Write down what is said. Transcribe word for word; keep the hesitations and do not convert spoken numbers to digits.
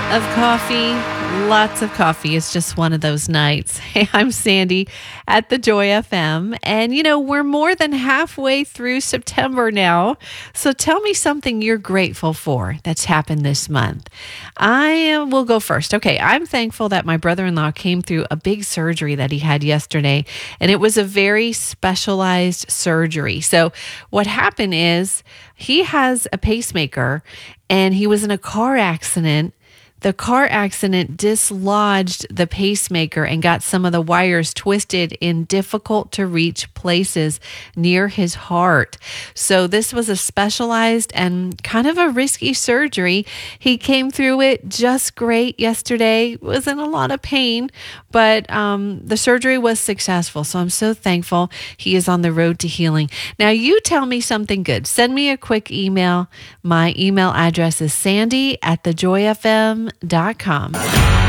of coffee, lots of coffee. It's just one of those nights. Hey, I'm Sandy at the Joy F M. And, you know, we're more than halfway through September now. So tell me something you're grateful for that's happened this month. I uh, will go first. Okay, I'm thankful that my brother-in-law came through a big surgery that he had yesterday. And it was a very specialized surgery. So what happened is he has a pacemaker and he was in a car accident. The car accident dislodged the pacemaker and got some of the wires twisted in difficult to reach places near his heart. So this was a specialized and kind of a risky surgery. He came through it just great yesterday. Was in a lot of pain, but um, the surgery was successful. So I'm so thankful he is on the road to healing. Now you tell me something good. Send me a quick email. My email address is sandy at the joy f m dot com.